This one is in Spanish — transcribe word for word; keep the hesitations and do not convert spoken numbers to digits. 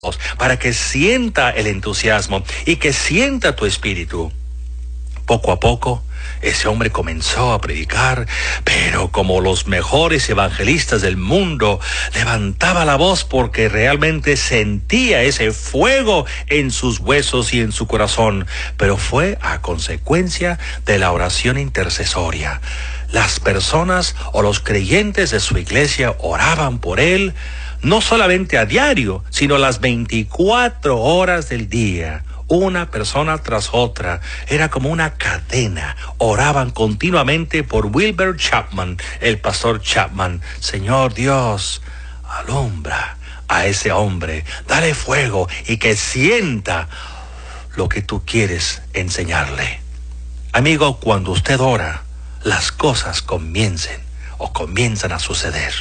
para que sienta el entusiasmo y que sienta tu espíritu. Poco a poco, ese hombre comenzó a predicar, pero como los mejores evangelistas del mundo, levantaba la voz porque realmente sentía ese fuego en sus huesos y en su corazón, pero fue a consecuencia de la oración intercesoria. Las personas o los creyentes de su iglesia oraban por él, no solamente a diario, sino las veinticuatro horas del día. Una persona tras otra, era como una cadena. Oraban continuamente por Wilbur Chapman, el pastor Chapman. Señor Dios, alumbra a ese hombre, dale fuego y que sienta lo que tú quieres enseñarle. Amigo, cuando usted ora, las cosas comiencen o comienzan a suceder.